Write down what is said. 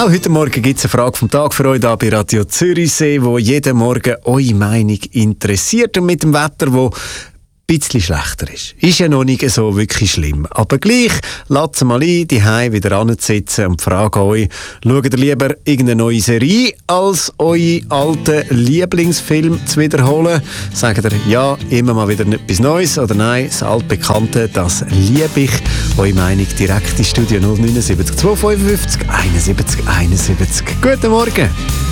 Auch heute Morgen gibt es eine Frage vom Tag für euch hier bei Radio Zürichsee, wo jeden Morgen eure Meinung interessiert. Und mit dem Wetter, das ein bisschen schlechter ist. Ist ja noch nicht so wirklich schlimm. Aber gleich, lasst mal ein, die Hause wieder anzusitzen und frage euch, schaut ihr lieber irgendeine neue Serie, als eure alten Lieblingsfilme zu wiederholen? Sagt ihr, ja, immer mal wieder etwas Neues, oder nein, das Altbekannte, das liebe ich. Eure Meinung direkt ins Studio 079 255 71 71. Guten Morgen!